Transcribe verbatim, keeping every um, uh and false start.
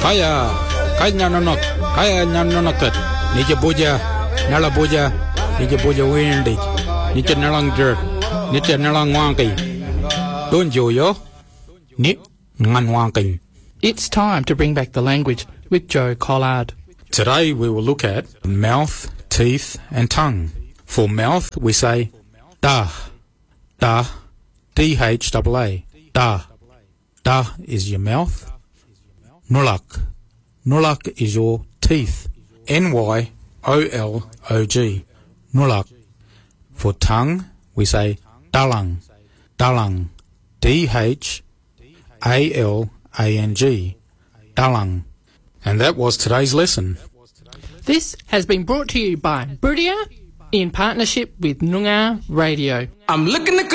Kaya, kaya nanonok, kaya nanonokat. Nije buja, nala buja, nije buja windy. Nije nalang jer, nije nalang wangi. Don't you yo? Ni ngan wangi. It's time to bring back the language with Joe Collard. Today we will look at mouth, teeth and tongue. For mouth we say da, da, D H A A, da. Da is your mouth. Nulak, nulak is your teeth. N Y O L O G, nulak. For tongue we say dalang, dalang, D H A L A N G, dalang. And that was today's lesson. This has been brought to you by Boodia in partnership with Noongar Radio. I'm looking to